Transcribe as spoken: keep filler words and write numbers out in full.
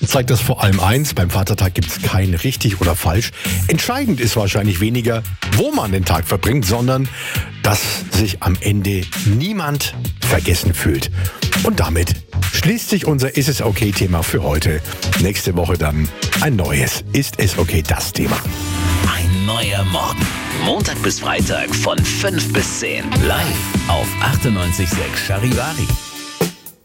zeigt das vor allem eins: Beim Vatertag gibt es kein richtig oder falsch. Entscheidend ist wahrscheinlich weniger, wo man den Tag verbringt, sondern dass sich am Ende niemand vergessen fühlt. Und damit schließt sich unser Ist es okay Thema für heute. Nächste Woche dann ein neues Ist es okay das Thema. Ein neuer Morgen. Montag bis Freitag von fünf bis zehn. Live auf achtundneunzig Komma sechs Charivari.